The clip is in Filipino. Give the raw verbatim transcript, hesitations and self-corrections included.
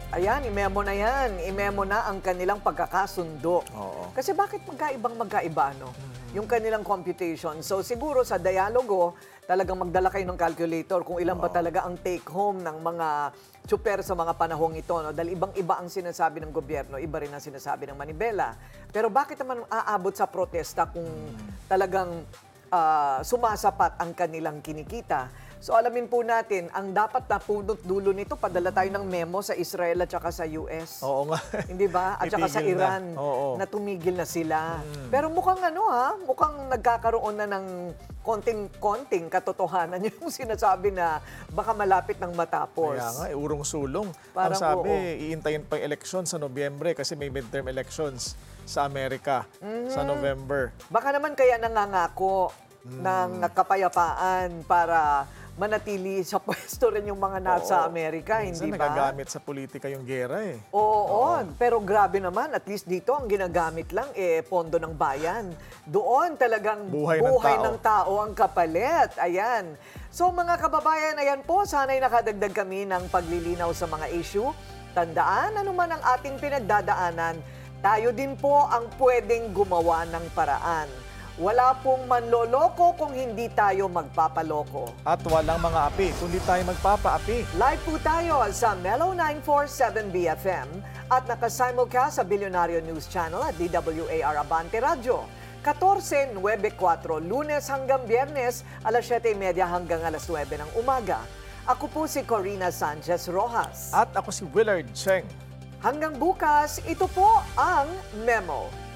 Ayan, i-memo na yan. I-memo na ang kanilang pagkakasundo. Oo. Kasi bakit magkaibang magkaiba, no? Yung kanilang computation. So siguro sa dialogo, talagang magdala kayo ng calculator kung ilan ba talaga ang take home ng mga tsuper sa mga panahong ito. No? Dahil ibang-iba ang sinasabi ng gobyerno, iba rin ang sinasabi ng Manibela. Pero bakit naman aabot sa protesta kung talagang ah, sumasapat ang kanilang kinikita? So alamin po natin, ang dapat na punot dulo nito, padala tayo ng memo sa Israel at saka sa U S. Oo nga. Hindi ba? At saka sa Itigil na. Iran, Oo. na tumigil na sila. Pero mukhang ano ha, mukhang nagkakaroon na ng konting-konting katotohanan yung sinasabi na baka malapit ng matapos. Kaya nga, eh, urong-sulong. Parang Ang sabi, oo. iintayin pa yung eleksyon sa Nobyembre kasi may midterm elections sa Amerika sa November. Baka naman kaya nangangako ng kapayapaan para manatili sa pwesto rin yung mga nasa Oo. Amerika, Minsan hindi ba? nagagamit sa politika yung gera eh. Oo, pero grabe naman, at least dito ang ginagamit lang eh pondo ng bayan. Doon talagang Buhay ng tao. ng tao ang kapalit. Ayan. So mga kababayan, ayan po, sana'y nakadagdag kami ng paglilinaw sa mga issue. Tandaan, ano man ang ating pinagdadaanan, tayo din po ang pwedeng gumawa ng paraan. Wala pong manloloko kung hindi tayo magpapaloko. At walang mga api, kundi tayo magpapaapi. Live po tayo sa Mellow nine forty-seven B F M at nakasimulcast sa Billionario News Channel at D W A R Abante Radio. fourteen ninety-four, Lunes hanggang Biyernes, alas siyete thirty hanggang alas nuwebe ng umaga. Ako po si Corina Sanchez Rojas. At ako si Willard Cheng. Hanggang bukas, ito po ang Memo.